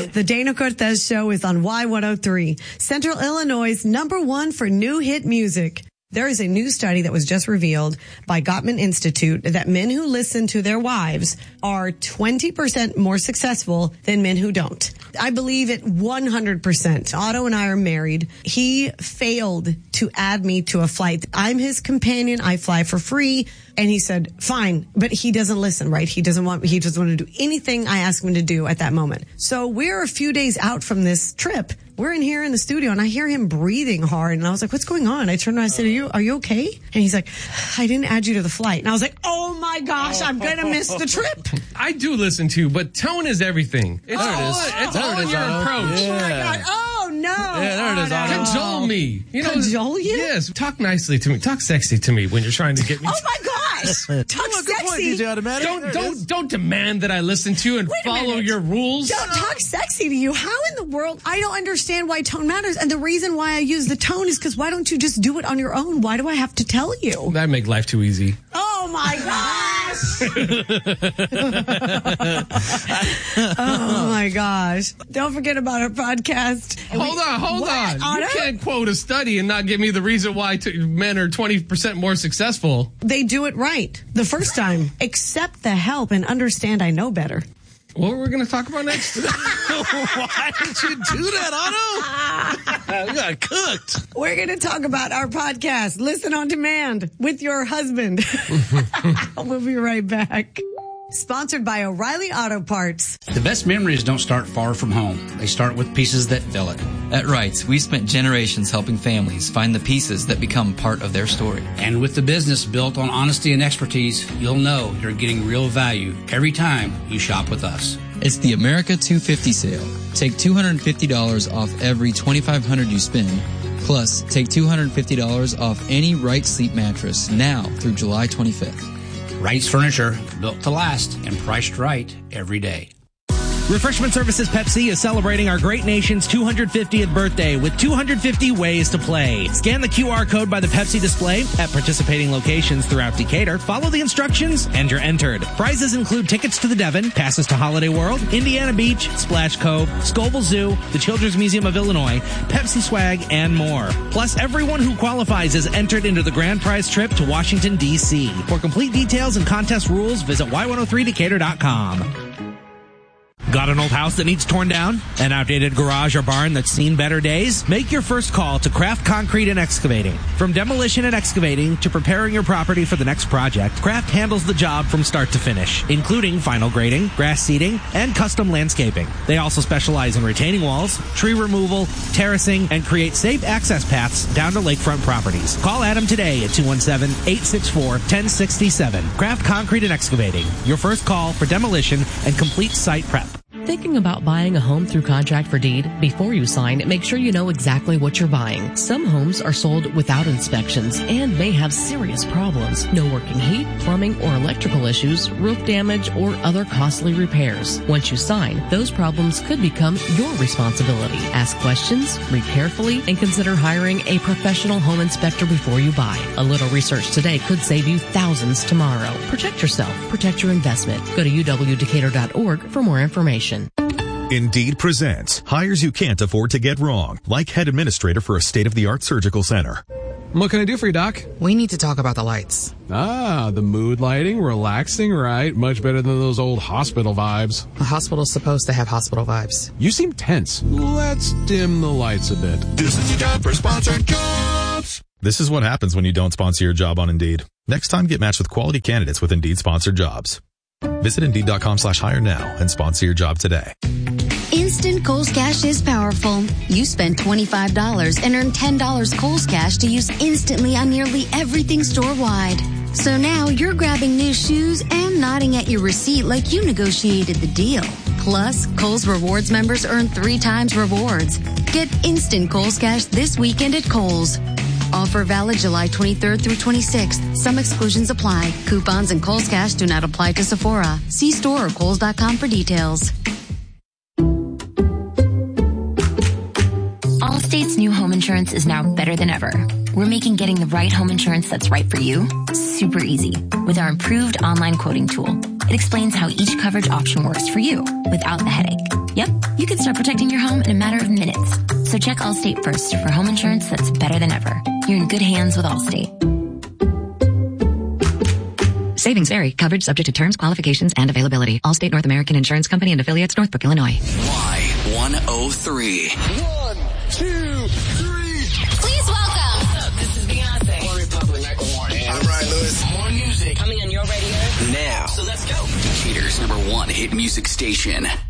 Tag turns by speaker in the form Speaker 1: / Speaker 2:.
Speaker 1: The Dana Cortez Show is on Y103, Central Illinois' #1 for new hit music. There is a new study that was just revealed by Gottman Institute that men who listen to their wives are 20% more successful than men who don't. I believe it 100%. Otto and I are married. He failed to add me to a flight. I'm his companion. I fly for free. And he said, fine, but he doesn't listen, right? He doesn't want to do anything I ask him to do at that moment. So we're a few days out from this trip. We're in here in the studio and I hear him breathing hard. And I was like, what's going on? I turned around and I said, are you okay? And he's like, I didn't add you to the flight. And I was like, oh my gosh, I'm going to miss the trip.
Speaker 2: I do listen to, but tone is everything. It's all in your approach.
Speaker 1: Oh my God. Oh no.
Speaker 3: Yeah, there it is, Otto.
Speaker 2: Cajole me.
Speaker 1: Cajole you?
Speaker 2: Yes. Talk nicely to me. Talk sexy to me when you're trying to get me.
Speaker 1: Oh my gosh. Talk
Speaker 3: Good point,
Speaker 1: sexy.
Speaker 3: DJ Automatic.
Speaker 2: Don't demand that I listen to and follow your rules.
Speaker 1: Don't talk sexy to you. How in the world? I don't understand why tone matters. And the reason why I use the tone is because why don't you just do it on your own? Why do I have to tell you?
Speaker 2: That make life too easy.
Speaker 1: Oh my gosh. Oh my gosh. Don't forget about our podcast.
Speaker 2: Hold on.
Speaker 1: Anna?
Speaker 2: You can't quote a study and not give me the reason why men are 20% more successful.
Speaker 1: They do it right the first time. Accept the help and understand I know better.
Speaker 2: What we're going to talk about next?
Speaker 3: Why did you do that, Otto? You got cooked.
Speaker 1: We're going to talk about our podcast, Listen on Demand, with your husband. We'll be right back. Sponsored by O'Reilly Auto Parts.
Speaker 4: The best memories don't start far from home. They start with pieces that fill it.
Speaker 5: At Wrights, we spent generations helping families find the pieces that become part of their story.
Speaker 4: And with the business built on honesty and expertise, you'll know you're getting real value every time you shop with us.
Speaker 5: It's the America 250 sale. Take $250 off every $2,500 you spend. Plus, take $250 off any Wrights sleep mattress now through July 25th.
Speaker 4: Wrights Furniture, built to last and priced right every day.
Speaker 6: Refreshment Services Pepsi is celebrating our great nation's 250th birthday with 250 ways to play. Scan the QR code by the Pepsi display at participating locations throughout Decatur, follow the instructions, and you're entered. Prizes include tickets to the Devon, passes to Holiday World, Indiana Beach, Splash Cove, Scoville Zoo, the Children's Museum of Illinois, Pepsi swag, and more. Plus, everyone who qualifies is entered into the grand prize trip to Washington, D.C. For complete details and contest rules, visit y103decatur.com. Got an old house that needs torn down? An outdated garage or barn that's seen better days? Make your first call to Craft Concrete and Excavating. From demolition and excavating to preparing your property for the next project, Craft handles the job from start to finish, including final grading, grass seeding, and custom landscaping. They also specialize in retaining walls, tree removal, terracing, and create safe access paths down to lakefront properties. Call Adam today at 217-864-1067. Craft Concrete and Excavating. Your first call for demolition and complete site prep.
Speaker 7: Thinking about buying a home through contract for deed? Before you sign, make sure you know exactly what you're buying. Some homes are sold without inspections and may have serious problems. No working heat, plumbing, or electrical issues, roof damage, or other costly repairs. Once you sign, those problems could become your responsibility. Ask questions, read carefully, and consider hiring a professional home inspector before you buy. A little research today could save you thousands tomorrow. Protect yourself. Protect your investment. Go to uwdecatur.org for more information.
Speaker 8: Indeed presents hires you can't afford to get wrong, like head administrator for a state-of-the-art surgical center.
Speaker 9: What can I do for you, Doc?
Speaker 10: We need to talk about the lights.
Speaker 9: Ah, the mood lighting, relaxing, right? Much better than those old hospital vibes.
Speaker 10: A hospital's supposed to have hospital vibes.
Speaker 9: You seem tense. Let's dim the lights a bit.
Speaker 8: This is your job for sponsored jobs. This is what happens when you don't sponsor your job on Indeed. Next time, get matched with quality candidates with Indeed sponsored jobs. Visit Indeed.com/hire now and sponsor your job today.
Speaker 11: Instant Kohl's Cash is powerful. You spend $25 and earn $10 Kohl's Cash to use instantly on nearly everything store-wide. So now you're grabbing new shoes and nodding at your receipt like you negotiated the deal. Plus, Kohl's Rewards members earn 3 times rewards. Get instant Kohl's Cash this weekend at Kohl's. Offer valid July 23rd through 26th. Some exclusions apply. Coupons and Kohl's Cash do not apply to Sephora. See store or Kohls.com for details.
Speaker 12: Allstate's new home insurance is now better than ever. We're making getting the right home insurance that's right for you super easy with our improved online quoting tool. It explains how each coverage option works for you without the headache. Yep, you can start protecting your home in a matter of minutes. So check Allstate first for home insurance that's better than ever. You're in good hands with Allstate.
Speaker 13: Savings vary. Coverage subject to terms, qualifications, and availability. Allstate North American Insurance Company and affiliates, Northbrook, Illinois.
Speaker 14: Y103.
Speaker 15: 1, 2, 3.
Speaker 12: Please welcome.
Speaker 15: What's up? This is Beyonce. One Republic, Michael Warren. I'm Ryan Lewis. More music coming on your radio
Speaker 14: Now.
Speaker 15: So let's go.
Speaker 14: Decatur's #1 hit music station.